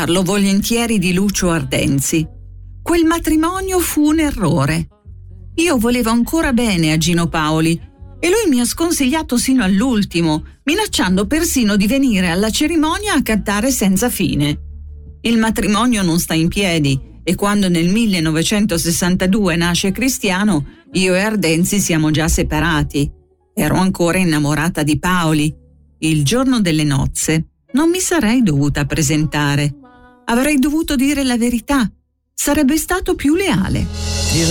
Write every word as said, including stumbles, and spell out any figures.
parlo volentieri di Lucio Ardenzi. Quel matrimonio fu un errore. Io volevo ancora bene a Gino Paoli e lui mi ha sconsigliato sino all'ultimo, minacciando persino di venire alla cerimonia a cantare senza fine. Il matrimonio non sta in piedi e quando nel millenovecentosessantadue nasce Cristiano, io e Ardenzi siamo già separati. Ero ancora innamorata di Paoli. Il giorno delle nozze non mi sarei dovuta presentare. Avrei dovuto dire la verità. Sarebbe stato più leale.